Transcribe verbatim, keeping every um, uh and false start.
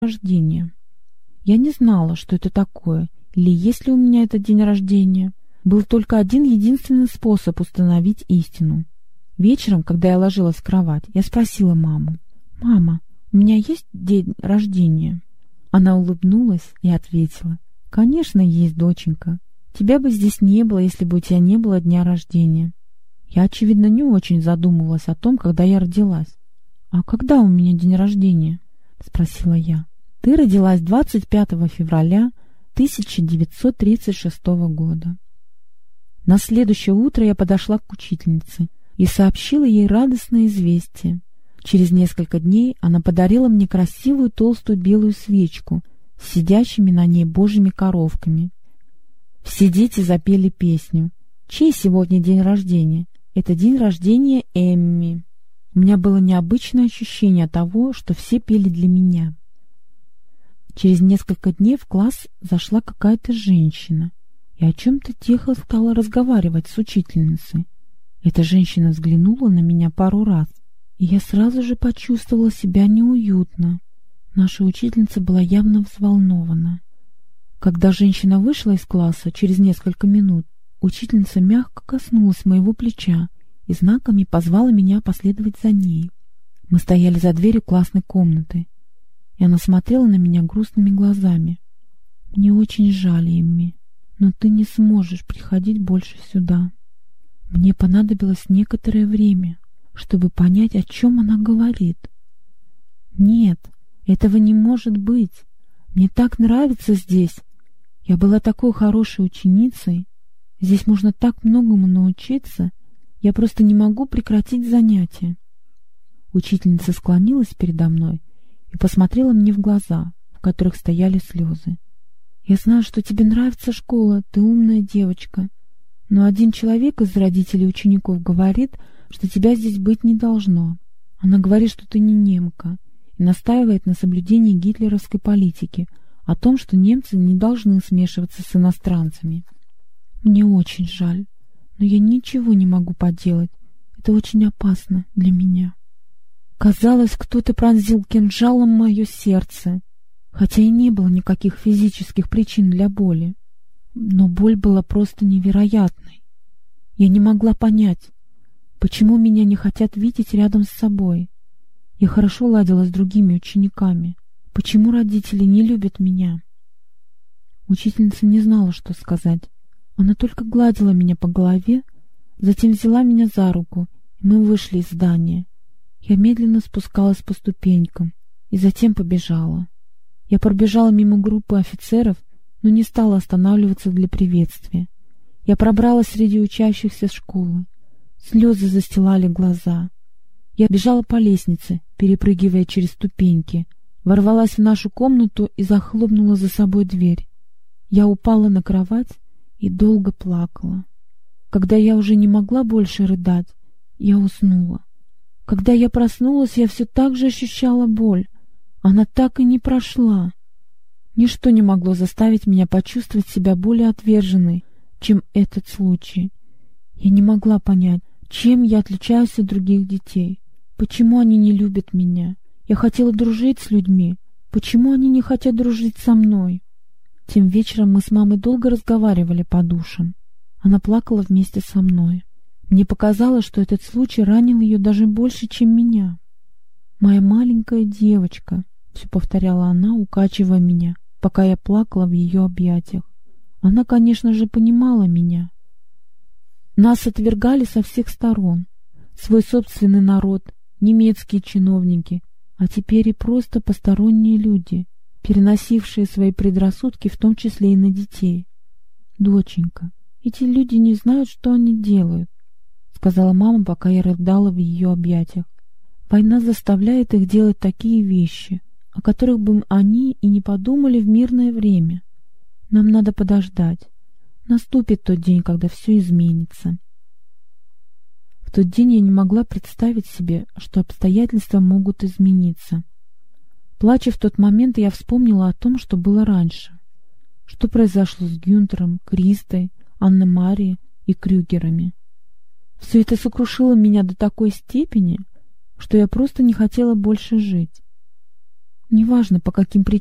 рождения. Я не знала, что это такое, или есть ли у меня этот день рождения. Был только один единственный способ установить истину. Вечером, когда я ложилась в кровать, я спросила маму: «Мама, у меня есть день рождения?» Она улыбнулась и ответила: «Конечно, есть, доченька. Тебя бы здесь не было, если бы у тебя не было дня рождения». Я, очевидно, не очень задумывалась о том, когда я родилась. «А когда у меня день рождения?» — спросила я. «Ты родилась двадцать пятого февраля тысяча девятьсот тридцать шестого года». На следующее утро я подошла к учительнице и сообщила ей радостное известие. Через несколько дней она подарила мне красивую толстую белую свечку с сидящими на ней божьими коровками. Все дети запели песню. «Чей сегодня день рождения?» «Это день рождения Эмми». У меня было необычное ощущение того, что все пели для меня. Через несколько дней в класс зашла какая-то женщина и о чем-то тихо стала разговаривать с учительницей. Эта женщина взглянула на меня пару раз, и я сразу же почувствовала себя неуютно. Наша учительница была явно взволнована. Когда женщина вышла из класса через несколько минут, учительница мягко коснулась моего плеча и знаками позвала меня последовать за ней. Мы стояли за дверью классной комнаты, и она смотрела на меня грустными глазами. «Мне очень жаль, Эмми, но ты не сможешь приходить больше сюда». Мне понадобилось некоторое время, чтобы понять, о чем она говорит. «Нет, этого не может быть. Мне так нравится здесь. Я была такой хорошей ученицей. Здесь можно так многому научиться. Я просто не могу прекратить занятия». Учительница склонилась передо мной и посмотрела мне в глаза, в которых стояли слезы. «Я знаю, что тебе нравится школа, ты умная девочка, но один человек из родителей учеников говорит, что тебя здесь быть не должно. Она говорит, что ты не немка, и настаивает на соблюдении гитлеровской политики, о том, что немцы не должны смешиваться с иностранцами. Мне очень жаль, но я ничего не могу поделать. Это очень опасно для меня». Казалось, кто-то пронзил кинжалом мое сердце, хотя и не было никаких физических причин для боли. Но боль была просто невероятной. Я не могла понять, почему меня не хотят видеть рядом с собой. Я хорошо ладила с другими учениками. Почему родители не любят меня? Учительница не знала, что сказать. Она только гладила меня по голове, затем взяла меня за руку, и мы вышли из здания. Я медленно спускалась по ступенькам и затем побежала. Я пробежала мимо группы офицеров, но не стала останавливаться для приветствия. Я пробралась среди учащихся школы. Слезы застилали глаза. Я бежала по лестнице, перепрыгивая через ступеньки, ворвалась в нашу комнату и захлопнула за собой дверь. Я упала на кровать и долго плакала. Когда я уже не могла больше рыдать, я уснула. Когда я проснулась, я все так же ощущала боль. Она так и не прошла. Ничто не могло заставить меня почувствовать себя более отверженной, чем этот случай. Я не могла понять, чем я отличаюсь от других детей. Почему они не любят меня? Я хотела дружить с людьми. Почему они не хотят дружить со мной? Тем вечером мы с мамой долго разговаривали по душам. Она плакала вместе со мной. Мне показалось, что этот случай ранил ее даже больше, чем меня. «Моя маленькая девочка», — все повторяла она, укачивая меня, пока я плакала в ее объятиях. Она, конечно же, понимала меня. Нас отвергали со всех сторон. Свой собственный народ, немецкие чиновники, а теперь и просто посторонние люди, переносившие свои предрассудки, в том числе и на детей. «Доченька, эти люди не знают, что они делают», — сказала мама, пока я рыдала в ее объятиях. «Война заставляет их делать такие вещи, о которых бы они и не подумали в мирное время. Нам надо подождать. Наступит тот день, когда все изменится». В тот день я не могла представить себе, что обстоятельства могут измениться. Плача в тот момент, я вспомнила о том, что было раньше. Что произошло с Гюнтером, Кристой, Анной-Марией и Крюгерами. Все это сокрушило меня до такой степени, что я просто не хотела больше жить. Неважно, по каким причинам